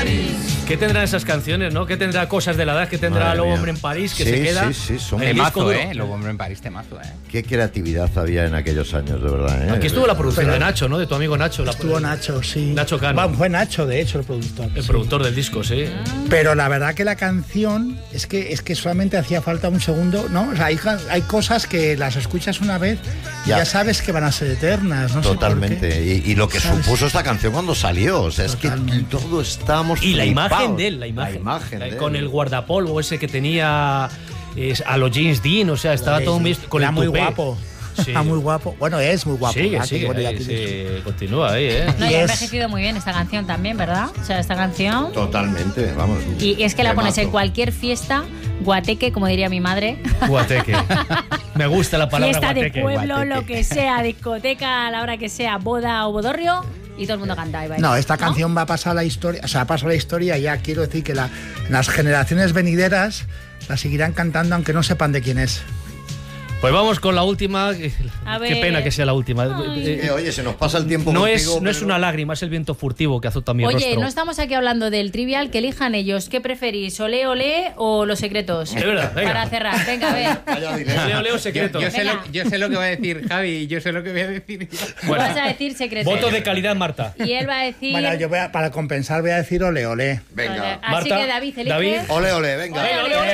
¿Qué tendrán esas canciones, no? ¿Qué tendrá Cosas de la Edad? ¿Qué tendrá Lobo Hombre en París? Que se queda. Sí, son temazo, Lobo Hombre en París, temazo, Qué creatividad había en aquellos años, de verdad, Aquí estuvo la producción de Nacho, ¿no? De tu amigo Nacho. Estuvo Nacho, sí. Nacho Cano. Bueno, fue Nacho, de hecho, el productor. El productor del disco, sí. Pero la verdad que la canción es que solamente hacía falta un segundo, ¿no? O sea, hay cosas que las escuchas una vez y ya sabes que van a ser eternas, ¿no? Totalmente. Y lo que supuso esta canción cuando salió, o sea, totalmente. Es que todo estábamos y la flipados. Imagen de él, la imagen de él. Con el guardapolvo ese que tenía a los James Dean, o sea, estaba todo con el muy tupé. guapo. Sí. Está muy guapo. Bueno, es muy guapo. Sí, continúa ahí, ¿eh? No, y ha envejecido muy bien esta canción también, ¿verdad? O sea, esta canción... Totalmente, vamos. Y es que la pones en cualquier fiesta, guateque, como diría mi madre. Guateque. Me gusta la palabra fiesta guateque. De pueblo, guateque. Lo que sea, discoteca, a la hora que sea, boda o bodorrio, y todo el mundo canta y baila. No, esta canción va a pasar a la historia, o sea, pasa a la historia ya. Quiero decir que las generaciones venideras la seguirán cantando aunque no sepan de quién es. Pues vamos con la última. Qué pena que sea la última. Oye, se nos pasa el tiempo no contigo, no es una lágrima, es el viento furtivo que azota mi rostro. Oye, no estamos aquí hablando del trivial, que elijan ellos. ¿Qué preferís, Olé Olé o Los Secretos? Es verdad, venga. Para cerrar, venga, a ver. Olé Olé o Secretos. Yo sé lo que va a decir Javi, yo sé lo que voy a decir. Bueno, vas a decir Secretos. Voto de calidad, Marta. Y él va a decir... Bueno, yo para compensar voy a decir Olé Olé. Venga. Así Marta, que David elige... Olé Olé, venga. Olé, olé.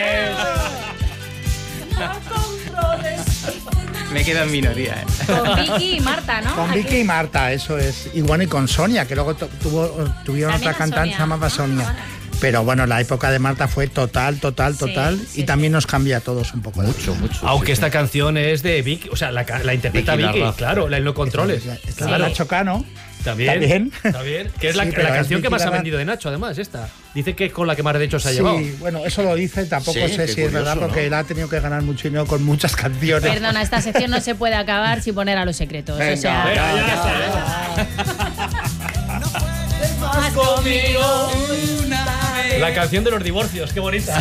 Me quedo en minoría, Con Vicky y Marta, ¿no? Con Vicky y Marta, eso es. Y bueno, y con Sonia, que luego tuvieron también otra cantante Sonia, llamada Sonia. Vale. Pero bueno, la época de Marta fue total. Sí, y también nos cambia a todos un poco. Mucho. Aunque esta canción es de Vicky, o sea, la interpreta Vicky, claro, en los controles. Está claro. Nacho Cano. También. Que es la canción que más ha vendido de Nacho, además, esta. Dice que es con la que más derechos se ha llevado. Sí, bueno, eso lo dice, tampoco sé si es verdad, porque él ha tenido que ganar mucho dinero con muchas canciones. Perdona, esta sección no se puede acabar sin poner a Los Secretos. Venga, o sea, más conmigo la canción de los divorcios, qué bonita.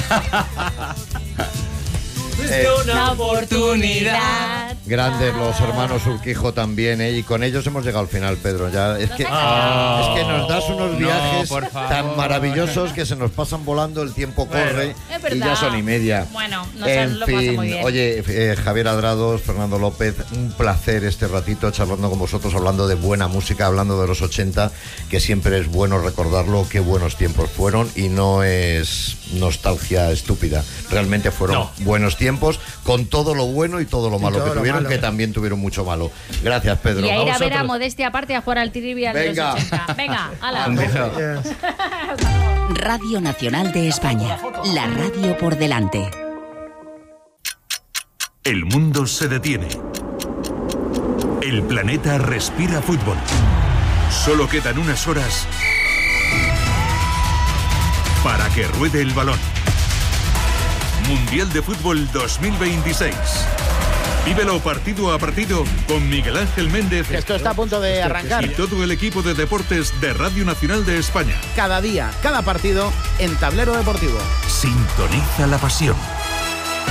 Una oportunidad. Grandes los hermanos Urquijo también, y con ellos hemos llegado al final, Pedro. Ya es que nos das unos viajes tan maravillosos que se nos pasan volando, el tiempo corre y ya son y media. Bueno, en lo fin, pasa muy bien. Oye, Javier Adrados, Fernando López, un placer este ratito charlando con vosotros, hablando de buena música, hablando de los 80, que siempre es bueno recordarlo, qué buenos tiempos fueron, y no es nostalgia estúpida. Realmente fueron buenos tiempos, con todo lo bueno y todo lo malo que tuvieron, que también tuvieron mucho malo. Gracias, Pedro. Y a ir a ver a Modestia aparte a jugar al trivial de los 80. Venga, hala. Radio Nacional de España, la radio por delante. El mundo se detiene. El planeta respira fútbol. Solo quedan unas horas para que ruede el balón. Mundial de Fútbol 2026. Vívelo partido a partido con Miguel Ángel Méndez. Esto está a punto de arrancar. Y todo el equipo de deportes de Radio Nacional de España. Cada día, cada partido en Tablero Deportivo. Sintoniza la pasión.